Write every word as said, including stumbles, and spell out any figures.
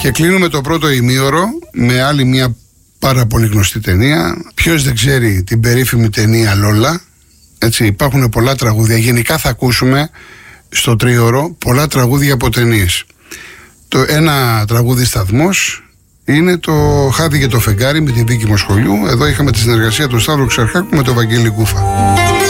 Και κλείνουμε το πρώτο ημίωρο με άλλη μια πάρα πολύ γνωστή ταινία. Ποιος δεν ξέρει την περίφημη ταινία Λόλα. Έτσι, υπάρχουν πολλά τραγούδια. Γενικά θα ακούσουμε στο τρίωρο πολλά τραγούδια από ταινίες. Το ένα τραγούδι σταθμός είναι το «Χάθηκε το φεγγάρι» με την Βίκη Μοσχολιού. Εδώ είχαμε τη συνεργασία του Σταύρου Ξαρχάκου με τον Βαγγέλη Κούφα.